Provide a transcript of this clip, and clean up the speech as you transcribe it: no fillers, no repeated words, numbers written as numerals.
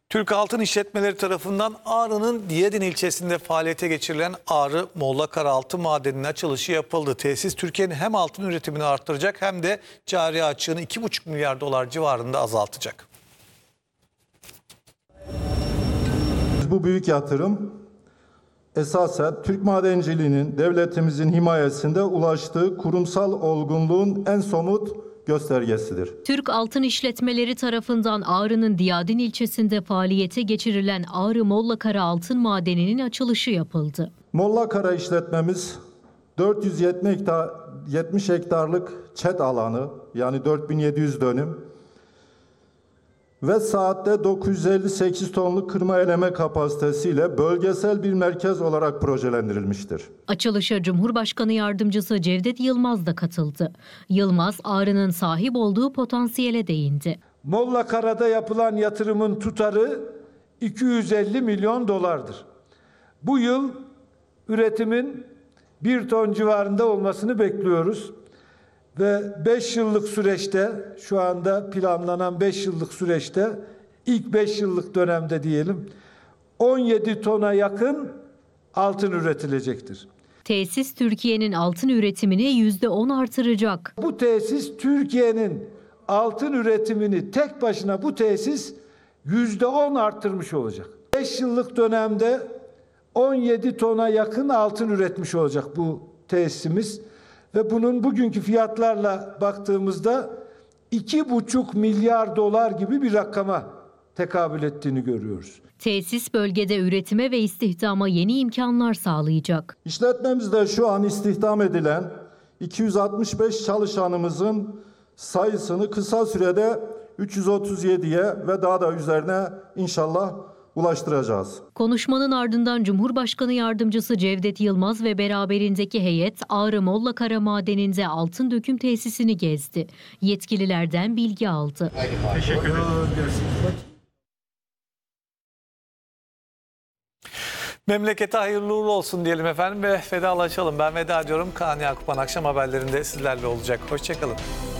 Türk Altın İşletmeleri tarafından Ağrı'nın Diyadin ilçesinde faaliyete geçirilen Ağrı Mollakara Altın Madeni'nin açılışı yapıldı. Tesis Türkiye'nin hem altın üretimini arttıracak hem de cari açığını 2,5 milyar dolar civarında azaltacak. Bu büyük yatırım esasen Türk madenciliğinin devletimizin himayesinde ulaştığı kurumsal olgunluğun en somut göstergesidir. Türk Altın İşletmeleri tarafından Ağrı'nın Diyadin ilçesinde faaliyete geçirilen Ağrı Mollakara Altın Madeni'nin açılışı yapıldı. Mollakara işletmemiz 470 hektarlık çet alanı, yani 4700 dönüm ve saatte 958 tonluk kırma eleme kapasitesiyle bölgesel bir merkez olarak projelendirilmiştir. Açılışa Cumhurbaşkanı Yardımcısı Cevdet Yılmaz da katıldı. Yılmaz, Ağrı'nın sahip olduğu potansiyele değindi. Mollakara'da yapılan yatırımın tutarı 250 milyon dolardır. Bu yıl üretimin 1 ton civarında olmasını bekliyoruz. Ve 5 yıllık süreçte, şu anda planlanan 5 yıllık süreçte, ilk 5 yıllık dönemde diyelim, 17 tona yakın altın üretilecektir. Tesis Türkiye'nin altın üretimini %10 artıracak. Bu tesis Türkiye'nin altın üretimini tek başına bu tesis %10 arttırmış olacak. 5 yıllık dönemde 17 tona yakın altın üretmiş olacak bu tesisimiz. Ve bunun bugünkü fiyatlarla baktığımızda 2,5 milyar dolar gibi bir rakama tekabül ettiğini görüyoruz. Tesis bölgede üretime ve istihdama yeni imkanlar sağlayacak. İşletmemizde şu an istihdam edilen 265 çalışanımızın sayısını kısa sürede 337'ye ve daha da üzerine inşallah ulaştıracağız. Konuşmanın ardından Cumhurbaşkanı Yardımcısı Cevdet Yılmaz ve beraberindeki heyet Ağrı Mollakara Madeni'nde altın döküm tesisini gezdi. Yetkililerden bilgi aldı. Teşekkür ederim. Memlekete hayırlı uğurlu olsun diyelim efendim ve vedalaşalım. Ben veda ediyorum. Kaan Yakupan akşam haberlerinde sizlerle olacak. Hoşçakalın.